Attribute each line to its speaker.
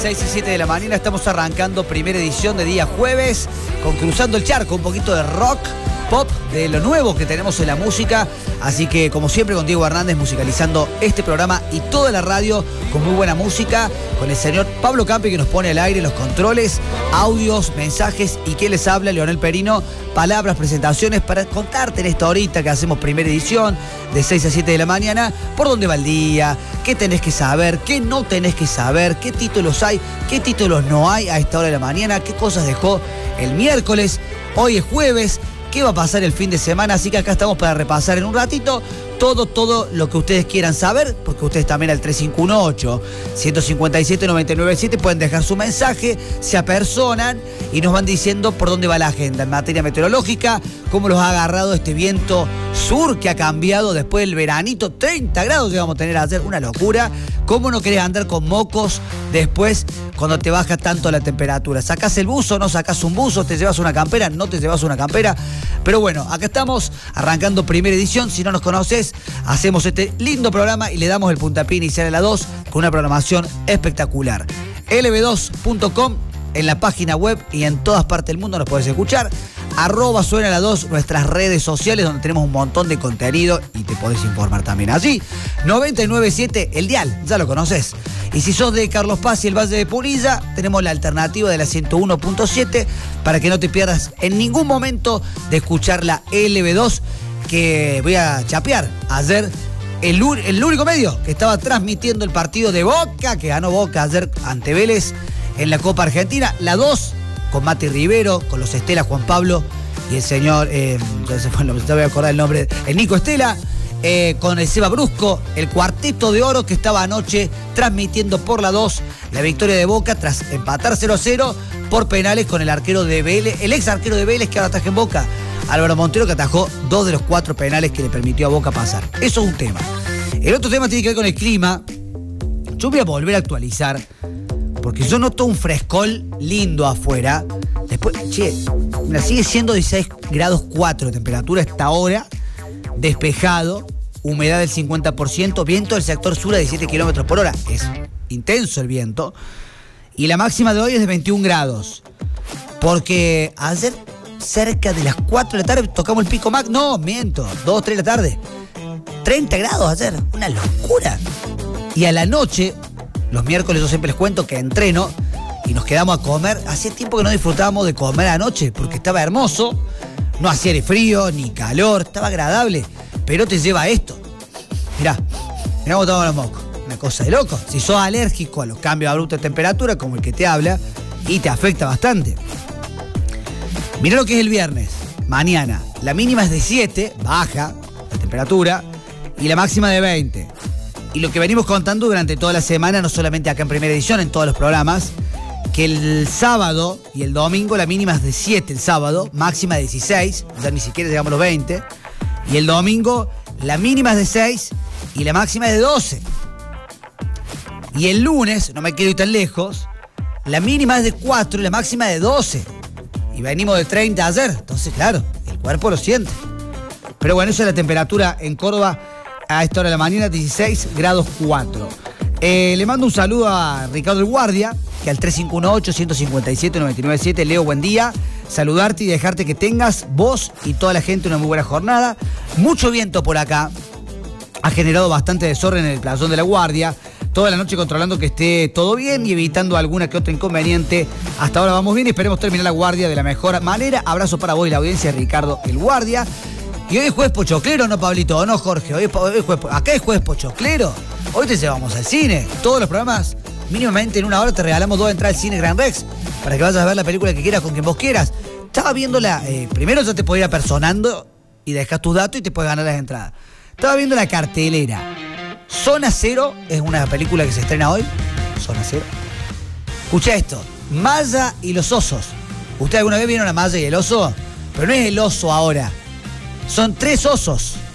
Speaker 1: 6 y 7 de la mañana estamos arrancando primera edición de día jueves con Cruzando el Charco, un poquito de rock, pop, de lo nuevo que tenemos en la música. Así que, como siempre, con Diego Hernández musicalizando este programa y toda la radio con muy buena música, con el señor Pablo Campi que nos pone al aire los controles, audios, mensajes, y que les habla Leonel Perino, palabras, presentaciones para contarte en esta horita que hacemos primera edición de 6 a 7 de la mañana, por dónde va el día, qué tenés que saber, qué no tenés que saber, qué títulos hay, qué títulos no hay a esta hora de la mañana, qué cosas dejó el miércoles, hoy es jueves. ¿Qué va a pasar el fin de semana? Así que acá estamos para repasar en un ratito todo lo que ustedes quieran saber, porque ustedes también al 3518-157-997 pueden dejar su mensaje, se apersonan y nos van diciendo por dónde va la agenda en materia meteorológica, cómo los ha agarrado este viento sur que ha cambiado después del veranito, 30 grados que vamos a tener ayer, una locura. ¿Cómo no querés andar con mocos después cuando te baja tanto la temperatura? ¿Sacás el buzo? ¿No sacás un buzo? ¿Te llevas una campera? ¿No te llevas una campera? Pero bueno, acá estamos arrancando primera edición. Si no nos conoces, hacemos este lindo programa y le damos el puntapié inicial a la 2 con una programación espectacular. lb2.com en la página web y en todas partes del mundo nos podés escuchar. @suena la 2, nuestras redes sociales donde tenemos un montón de contenido y te podés informar también allí. 99.7, el dial, ya lo conoces. Y si sos de Carlos Paz y el Valle de Punilla, tenemos la alternativa de la 101.7 para que no te pierdas en ningún momento de escuchar la LB2, que voy a chapear. Ayer el único medio que estaba transmitiendo el partido de Boca, que ganó Boca ayer ante Vélez en la Copa Argentina, la 2, con Mati Rivero, con los Estela, Juan Pablo y el señor, ya voy a acordar el nombre, el Nico Estela, con el Seba Brusco, el cuarteto de oro que estaba anoche transmitiendo por la 2 la victoria de Boca tras empatar 0-0 por penales con el arquero de Vélez, el ex arquero de Vélez que ahora ataja en Boca, Álvaro Montero, que atajó 2 de los 4 penales que le permitió a Boca pasar. Eso es un tema. El otro tema tiene que ver con el clima. Yo voy a volver a actualizar, porque yo noto un frescol lindo afuera. Después, mira, sigue siendo 16 grados 4 de temperatura a esta hora, despejado, humedad del 50%, viento del sector sur a 17 kilómetros por hora. Es intenso el viento. Y la máxima de hoy es de 21 grados. Porque ayer, cerca de las 4 de la tarde, tocamos el pico max. No, miento, 2, 3 de la tarde. 30 grados ayer, una locura. Y a la noche, los miércoles yo siempre les cuento que entreno y nos quedamos a comer. Hacía tiempo que no disfrutábamos de comer anoche porque estaba hermoso, no hacía ni frío ni calor, estaba agradable, pero te lleva a esto. Mirá cómo estamos los mocos, una cosa de loco. Si sos alérgico a los cambios abruptos de temperatura, como el que te habla, y te afecta bastante. Mirá lo que es el viernes, mañana. La mínima es de 7, baja la temperatura, y la máxima de 20. Y lo que venimos contando durante toda la semana, no solamente acá en primera edición, en todos los programas, que el sábado y el domingo la mínima es de 7 el sábado, máxima de 16, ya ni siquiera llegamos a los 20. Y el domingo la mínima es de 6 y la máxima es de 12. Y el lunes, no me quiero ir tan lejos, la mínima es de 4 y la máxima de 12. Y venimos de 30 ayer, entonces claro, el cuerpo lo siente. Pero bueno, esa es la temperatura en Córdoba a esta hora de la mañana, 16 grados 4. Le mando un saludo a Ricardo El Guardia, que al 3518-157-997, Leo, buen día. Saludarte y dejarte que tengas vos y toda la gente una muy buena jornada. Mucho viento por acá. Ha generado bastante desorden en el playón de La Guardia. Toda la noche controlando que esté todo bien y evitando alguna que otra inconveniente. Hasta ahora vamos bien y esperemos terminar La Guardia de la mejor manera. Abrazo para vos y la audiencia de Ricardo El Guardia. Y hoy es jueves pochoclero, ¿no, Pablito? ¿O no, Jorge? Acá es jueves pochoclero. Hoy te llevamos al cine. Todos los programas, mínimamente en una hora, te regalamos 2 entradas al cine Gran Rex para que vayas a ver la película que quieras con quien vos quieras. Estaba viéndola, primero ya te podés ir apersonando y dejas tus datos y te puedes ganar las entradas. Estaba viendo la cartelera. Zona Cero es una película que se estrena hoy. Zona Cero. Escucha esto. Maya y los osos. ¿Usted alguna vez vieron a Maya y el oso? Pero no es el oso ahora. Son 3 osos